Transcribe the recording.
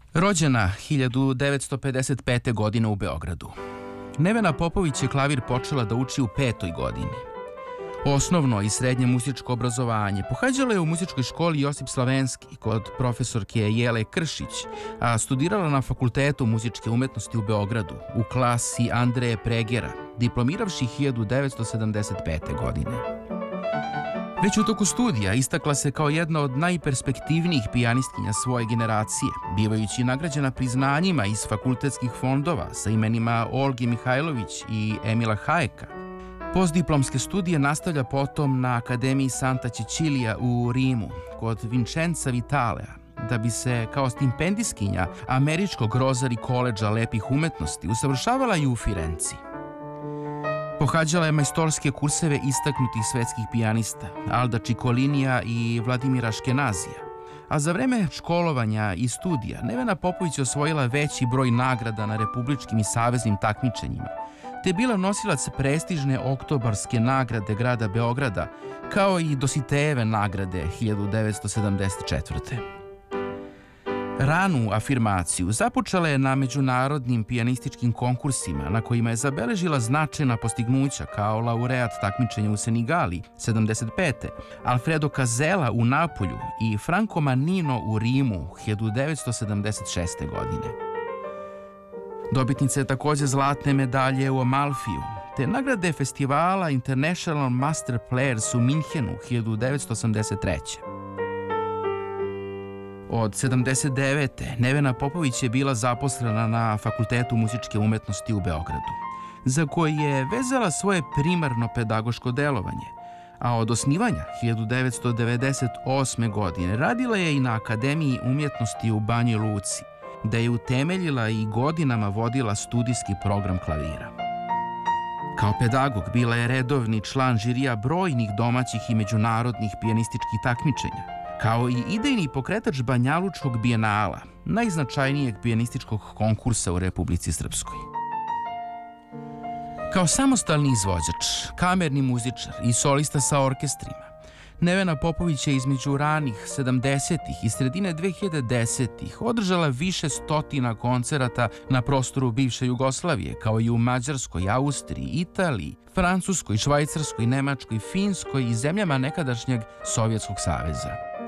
Rođena 1955. godine u Beogradu. Nevena Popović je klavir počela da uči u 5. godini. Osnovno i srednje muzičko obrazovanje pohađala je u muzičkoj školi Josip Slavenski kod profesorke Jele Kršić, a studirala na Fakultetu muzičke umetnosti u Beogradu u klasi Andreje Pregera, diplomiravši 1975. godine. Već u toku studija istakla se kao jedna od najperspektivnijih pijanistkinja svoje generacije, bivajući nagrađena priznanjima iz fakultetskih fondova sa imenima Olge Mihajlović i Emila Hajeka. Postdiplomske studije nastavlja potom na Akademiji Santa Cecilija u Rimu kod Vincenza Vitalea, da bi se kao stipendijskinja Američkog Rosary Koledža lepih umetnosti usavršavala i u Firenci. Pohađala je majstorske kurseve istaknutih svetskih pijanista Alda Ciccolinija i Vladimira Škenazija, a za vreme školovanja i studija Nevena Popović je osvojila veći broj nagrada na republičkim i saveznim takmičenjima, te je bila nosilac prestižne oktobarske nagrade grada Beograda, kao i Dositejeve nagrade 1974. Ranu afirmaciju započela je na međunarodnim pijanističkim konkursima na kojima je zabeležila značajna postignuća kao laureat takmičenja u Senigali 75. Alfredo Casella u Napolju i Franco Manino u Rimu 1976. godine. Dobitnica je također zlatne medalje u Amalfiju, te nagrade festivala International Master Players u Minhenu 1983. Od 79. Nevena Popović je bila zaposlena na Fakultetu muzičke umetnosti u Beogradu, za koji je vezala svoje primarno pedagoško delovanje, a od osnivanja 1998. godine radila je i na Akademiji umjetnosti u Banji Luci, da je utemeljila i godinama vodila studijski program klavira. Kao pedagog bila je redovni član žirija brojnih domaćih i međunarodnih pijanističkih takmičenja, kao i idejni pokretač Banjalučkog bijenala, najznačajnijeg pijanističkog konkursa u Republici Srpskoj. Kao samostalni izvođač, kamerni muzičar i solista sa orkestrima, Nevena Popović je između ranih 70-ih i sredine 2010-ih održala više stotina koncerata na prostoru bivše Jugoslavije, kao i u Mađarskoj, Austriji, Italiji, Francuskoj, Švajcarskoj, Nemačkoj, Finskoj i zemljama nekadašnjeg Sovjetskog saveza.